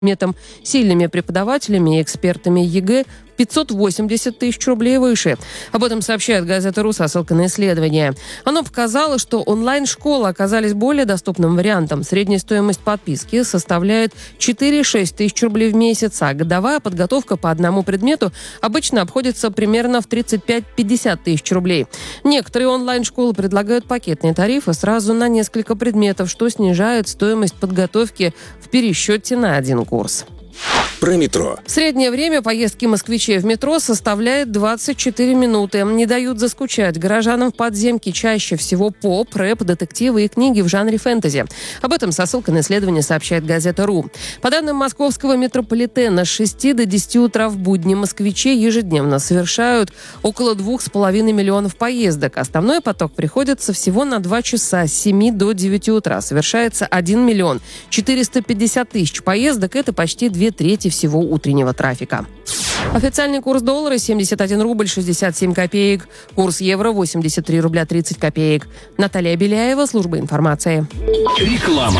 предметам, сильными преподавателями и экспертами ЕГЭ 580 тысяч рублей выше. Об этом сообщает газета «РУ» со ссылкой на исследование. Оно показало, что онлайн-школы оказались более доступным вариантом. Средняя стоимость подписки составляет 4-6 тысяч рублей в месяц, а годовая подготовка по одному предмету обычно обходится примерно в 35-50 тысяч рублей. Некоторые онлайн-школы предлагают пакетные тарифы сразу на несколько предметов, что снижает стоимость подготовки в пересчете на один курс. Про метро. Среднее время поездки москвичей в метро составляет 24 минуты. Не дают заскучать горожанам в подземке чаще всего поп, рэп, детективы и книги в жанре фэнтези. Об этом со ссылкой на исследование сообщает газета «РУ». По данным московского метрополитена, с 6 до 10 утра в будни москвичи ежедневно совершают около 2,5 миллионов поездок. Основной поток приходится всего на 2 часа с 7 до 9 утра. Совершается 1 миллион 450 тысяч поездок. Это почти 2/3 всего утреннего трафика. Официальный курс доллара 71 рубль 67 копеек. Курс евро 83 рубля 30 копеек. Наталья Беляева, служба информации. Реклама.